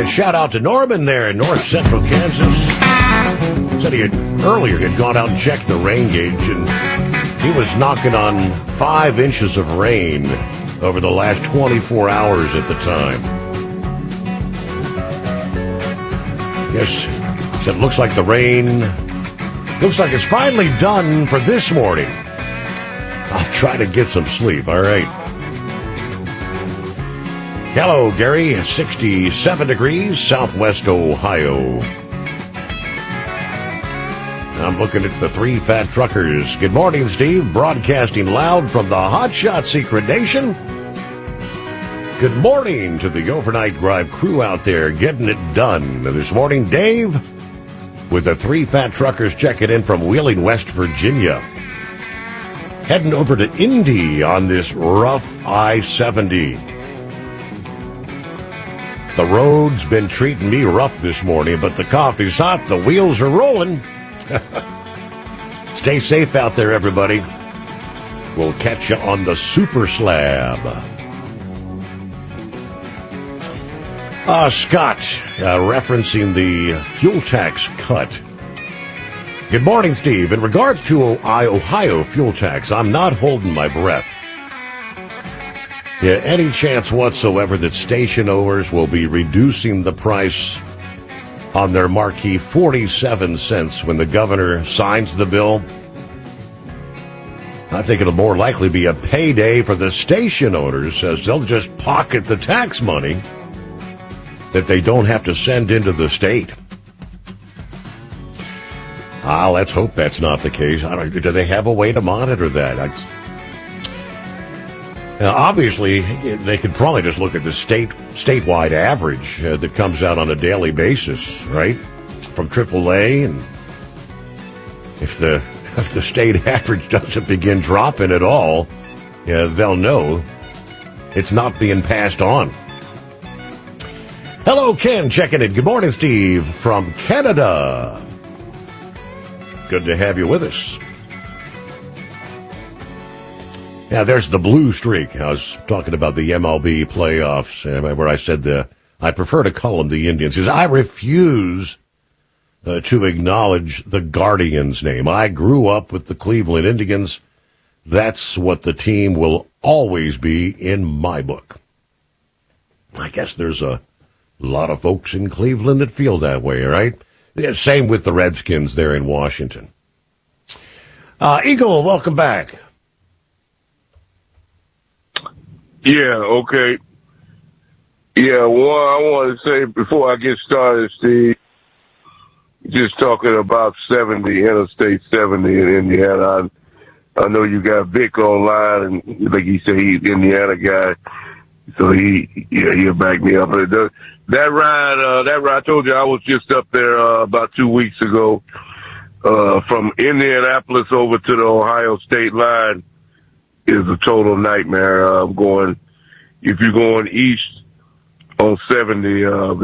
shout out to Norman there in north central Kansas. Said he had gone out and checked the rain gauge, and he was knocking on 5 inches of rain over the last 24 hours at the time. Yes, said it looks like the rain, looks like it's finally done for this morning. I'll try to get some sleep, all right. Hello, Gary, 67 degrees, southwest Ohio. I'm looking at the 3 fat truckers. Good morning, Steve. Broadcasting loud from the Hotshot Secret Nation. Good morning to the overnight drive crew out there getting it done. This morning, Dave, with the 3 fat truckers checking in from Wheeling, West Virginia. Heading over to Indy on this rough I-70. The road's been treating me rough this morning, but the coffee's hot, the wheels are rolling. Stay safe out there, everybody. We'll catch you on the super slab. Scott, referencing the fuel tax cut. Good morning, Steve. In regards to Ohio fuel tax, I'm not holding my breath. Yeah, any chance whatsoever that station owners will be reducing the price on their marquee 47 cents when the governor signs the bill? I think it'll more likely be a payday for the station owners, as they'll just pocket the tax money that they don't have to send into the state. Let's hope that's not the case. Do they have a way to monitor that? Obviously, they could probably just look at the statewide average that comes out on a daily basis, right? From AAA, and if the state average doesn't begin dropping at all, they'll know it's not being passed on. Hello, Ken, checking in. Good morning, Steve, from Canada. Good to have you with us. Yeah, there's the blue streak. I was talking about the MLB playoffs, where I said I prefer to call them the Indians, because I refuse to acknowledge the Guardians name. I grew up with the Cleveland Indians. That's what the team will always be in my book. I guess there's a lot of folks in Cleveland that feel that way, right? Yeah, same with the Redskins there in Washington. Eagle, welcome back. Yeah, okay. Yeah, well, I want to say before I get started, Steve, just talking about Interstate 70 in Indiana. I know you got Vic online, and like he said, he's an Indiana guy, so he'll back me up. But that ride, I told you I was just up there about 2 weeks ago, from Indianapolis over to the Ohio state line. Is a total nightmare. If you're going east on 70,